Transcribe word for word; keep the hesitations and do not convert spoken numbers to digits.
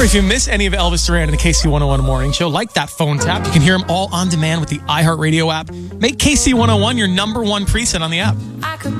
Remember, if you miss any of Elvis Duran in the K C one oh one Morning Show, like that phone tap. You can hear him all on demand with the iHeartRadio app. Make K C one oh one your number one preset on the app. I could